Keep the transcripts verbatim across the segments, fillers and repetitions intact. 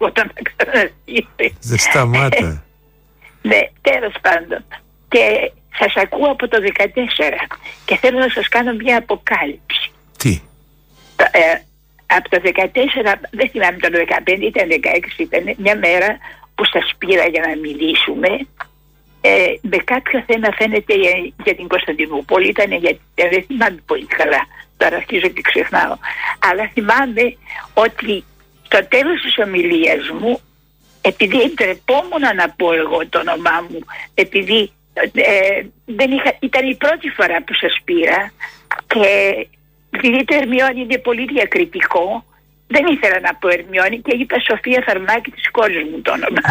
όταν να ξαναστείλει. Δεν σταμάτα. Ναι, τέλος πάντων. Και σας ακούω από το δεκατέσσερα και θέλω να σας κάνω μια αποκάλυψη. Τι? Ε, από το δεκατέσσερα, δεν θυμάμαι το δεκαπέντε, ήταν δεκαέξι, ήταν μια μέρα που σας πήρα για να μιλήσουμε ε, με κάποιο θέμα, φαίνεται για, για την Κωνσταντινούπολη, ήταν για, ε, δεν θυμάμαι πολύ καλά, τώρα αρχίζω και ξεχνάω, αλλά θυμάμαι ότι στο τέλος της ομιλίας μου, επειδή ντρεπόμουν να πω εγώ το όνομά μου, επειδή ε, δεν είχα, ήταν η πρώτη φορά που σας πήρα και επειδή το Ερμιόνι είναι πολύ διακριτικό, δεν ήθελα να πω Ερμιόνι και είπα Σοφία Φαρμάκη της κόρης μου το όνομα.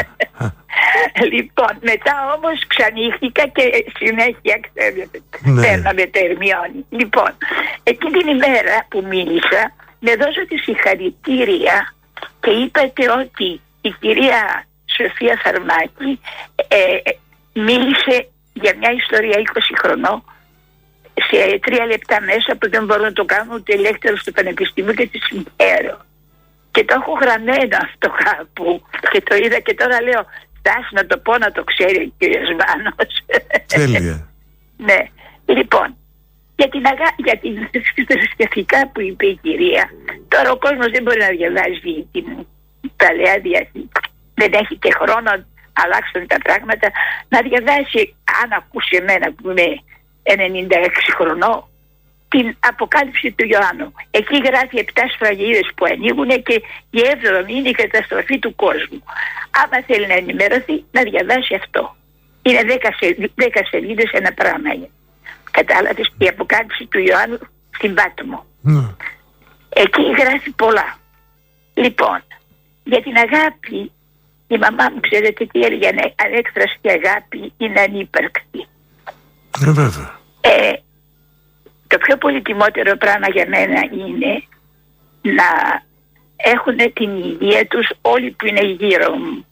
Λοιπόν, μετά όμως ξανήχθηκα και συνέχεια ξέρετε, παίρναμε το Ερμιόνι. Λοιπόν, εκείνη την ημέρα που μίλησα, με δώσατε συγχαρητήρια και είπατε ότι η κυρία Σοφία Φαρμάκη ε, μίλησε για μια ιστορία είκοσι χρονών σε τρία λεπτά μέσα που δεν μπορώ να το κάνω ούτε ελεύθερο στο πανεπιστήμιο και τη συγχαίρω. Και το έχω γραμμένο αυτό κάπου και το είδα και τώρα λέω στάση να το πω να το ξέρει ο κύριος Βάνος. Τέλεια. Ναι. Λοιπόν, για την, αγα... για την θρησκευτικά που είπε η κυρία, τώρα ο κόσμος δεν μπορεί να διαβάζει την Παλαιά Διαθήκη. Δεν έχει και χρόνο, αλλάξαν τα πράγματα, να διαβάσει, αν ακούσει εμένα που είμαι ενενήντα έξι χρονών, την Αποκάλυψη του Ιωάννου. Εκεί γράφει επτά σφραγίδες που ανοίγουν και η έβδομη είναι η καταστροφή του κόσμου. Άμα θέλει να ενημερωθεί, να διαβάσει αυτό. Είναι δέκα σελίδες ένα πράγμα. Κατάλαβες, η Αποκάλυψη του Ιωάννου στην Πάτμο. Mm. Εκεί γράφει πολλά. Λοιπόν, για την αγάπη, η μαμά μου ξέρετε τι έλεγε, ανέκφραστη αγάπη είναι ανύπαρκτη. Ε, βέβαια. Ε, το πιο πολυτιμότερο πράγμα για μένα είναι να έχουν την υγεία τους όλοι που είναι γύρω μου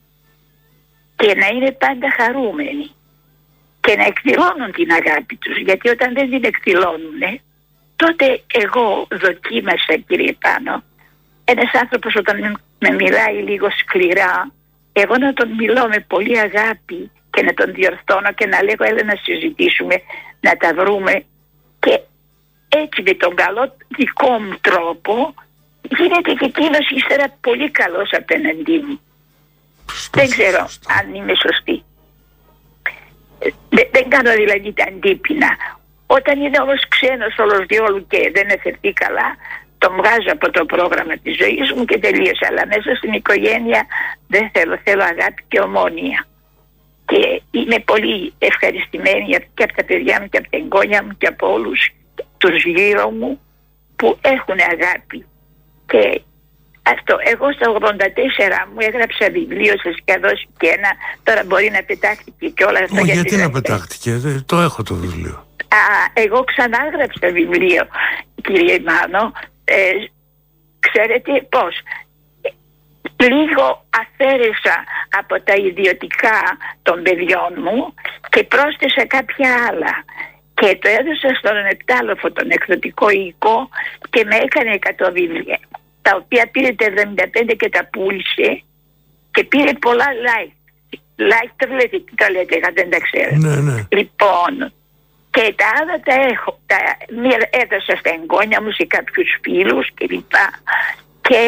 και να είναι πάντα χαρούμενοι και να εκδηλώνουν την αγάπη τους, γιατί όταν δεν την εκδηλώνουν τότε εγώ δοκίμασα, κύριε Πάνο, ένας άνθρωπος όταν με μιλάει λίγο σκληρά, εγώ να τον μιλώ με πολύ αγάπη και να τον διορθώνω και να λέγω έλα να συζητήσουμε, να τα βρούμε, και έτσι με τον καλό δικό μου τρόπο γίνεται και εκείνος ύστερα πολύ καλός απέναντί μου. Δεν ξέρω αν είμαι σωστή. Δεν, δεν κάνω δηλαδή τα αντίπεινα. Όταν είναι όμως ξένος όλος διόλου και δεν εφερθεί καλά, τον βγάζω από το πρόγραμμα της ζωής μου και τελείωσε. Αλλά μέσα στην οικογένεια δεν θέλω, θέλω αγάπη και ομόνοια. Και είμαι πολύ ευχαριστημένη και από τα παιδιά μου και από τα εγγόνια μου και από όλους τους γύρω μου που έχουν αγάπη. Και αυτό, εγώ στα ογδόντα τέσσερα μου έγραψα βιβλίο, σας είχα δώσει και ένα, τώρα μπορεί να πετάχτηκε και όλα αυτά. Ω, γιατί, γιατί να πετάχτηκε, δεν, το έχω το βιβλίο. Α, εγώ ξανά έγραψα βιβλίο, κύριε Μάνο, ε, ξέρετε πώς. Λίγο αφαίρεσα από τα ιδιωτικά των παιδιών μου και πρόσθεσα κάποια άλλα. Και το έδωσα στον Επτάλοφο, τον εκδοτικό οίκο, και με έκανε εκατό βιβλία, τα οποία πήρε τα εβδομήντα πέντε και τα πούλησε και πήρε πολλά like. Like το λέτε, τι το λέτε, εγώ δεν τα ξέρω. Ναι, ναι. Λοιπόν, και τα άλλα τα έχω, τα έδωσα στα εγγόνια μου, σε κάποιους φίλους κλπ. Και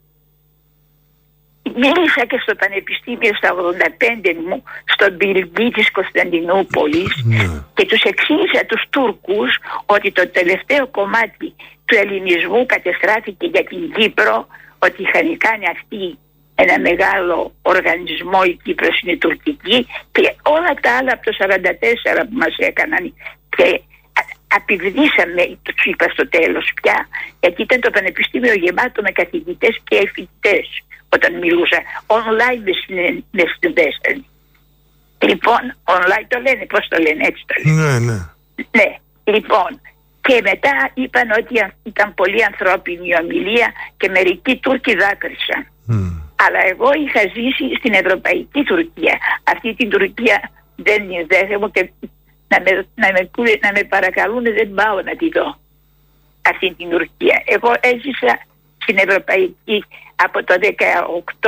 μίλησα και στο Πανεπιστήμιο στα ογδόντα πέντε μου, στον πυρηνική της Κωνσταντινούπολης, mm. και τους εξήγησα τους Τούρκους ότι το τελευταίο κομμάτι του ελληνισμού κατεστράφηκε για την Κύπρο, ότι είχαν κάνει αυτοί ένα μεγάλο οργανισμό, η Κύπρος είναι τουρκική, και όλα τα άλλα από το σαράντα τέσσερα που μας έκαναν, και απειδήσαμε, το είπα στο τέλος πια, γιατί ήταν το Πανεπιστήμιο γεμάτο με καθηγητές και φοιτητές όταν μιλούσα. Online με συνδέσαν. Λοιπόν, online το λένε, πώς το λένε, έτσι το λένε. Ναι, ναι. Ναι, λοιπόν. Και μετά είπαν ότι ήταν πολύ ανθρώπινη η ομιλία και μερικοί Τούρκοι δάκρυσαν. Mm. Αλλά εγώ είχα ζήσει στην Ευρωπαϊκή Τουρκία. Αυτή την Τουρκία δεν δέχομαι και να με, να, με, να με παρακαλούν, δεν πάω να τη δω. Αυτή την Τουρκία. Εγώ έζησα στην Ευρωπαϊκή από το δεκαοκτώ